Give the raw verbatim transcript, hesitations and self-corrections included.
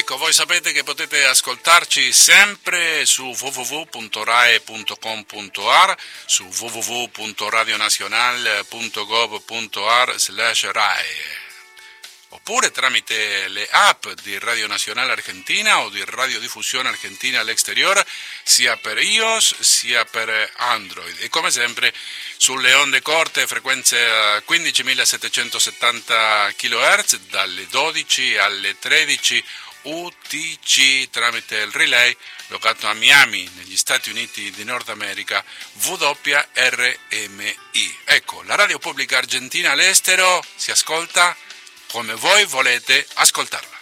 Ecco, voi sapete che potete ascoltarci sempre su w w w punto rai punto com punto a r, su w w w punto radionazionale punto gov punto a r slash rai, oppure tramite le app di Radio Nazionale Argentina o di Radiodiffusione Argentina all'Exterior, sia per iOS sia per Android, e come sempre sulle onde corte, frequenze quindicimilasettecentosettanta chilohertz, dalle dodici alle tredici U T C tramite il relay locato a Miami, negli Stati Uniti di Nord America, W R M I. Ecco, la radio pubblica argentina all'estero si ascolta come voi volete ascoltarla.